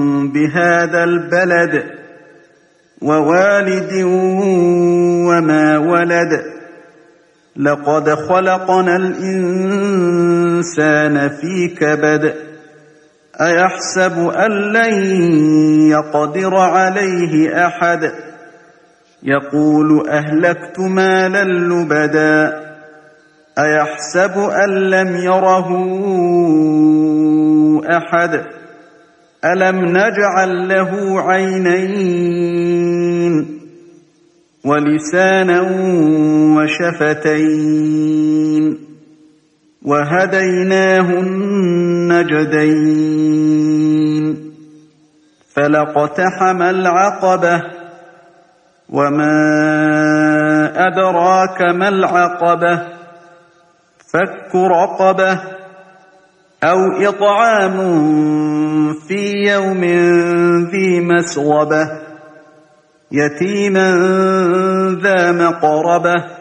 بهذا البلد ووالد وما ولد لقد خلقنا الإنسان في كبد أيحسب أن لن يقدر عليه أحد يقول أهلكت مالا لبدا أيحسب أن لم يره أحد ألم نجعل له عينين ولسانا وشفتين وهديناه النجدين فلاقتحم العقبة وما أدراك ما العقبة فك رقبة أو إطعام في يوم ذي مسغبة يتيما ذا مقربة